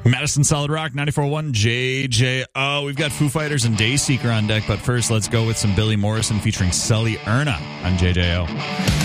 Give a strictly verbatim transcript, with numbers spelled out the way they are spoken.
Madison Solid Rock, ninety-four point one J J O. We've got Foo Fighters and Dayseeker on deck, but first let's go with some Billy Morrison featuring Sully Erna on J J O.